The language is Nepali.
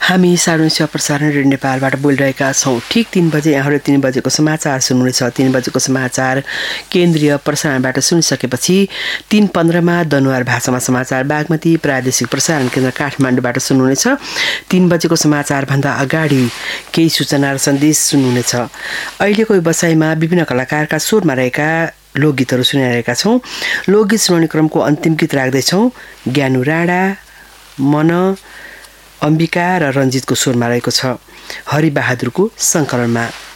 हामी सारुन्स्या प्रसारण रेडियो नेपालबाट बोलिरहेका छौँ। ठिक 3 बजे यहाँहरूले 3 बजेको समाचार सुन्नुहुनेछ। 3 बजेको समाचार केन्द्रीय प्रसारणबाट सुनिसकेपछि 3:15मा दनुवार भाषामा समाचार बागमती प्रादेशिक प्रसारण केन्द्र काठमाडौँबाट सुन्नुहुनेछ। 3 बजेको समाचारभन्दा अगाडि केही सूचना र सन्देश सुन्नुहुनेछ। अहिलेको व्यवसायमा विभिन्न कलाकारका स्वरमा रहेका लोकगीतहरू सुनिरहेका छौँ। लोकगीत सुनाउने क्रमको अन्तिम गीत राख्दैछौँ। ज्ञानु राणा, मन, अम्बिका र रञ्जितको स्वरमा रहेको छ। हरिबहादुरको सङ्कलनमा।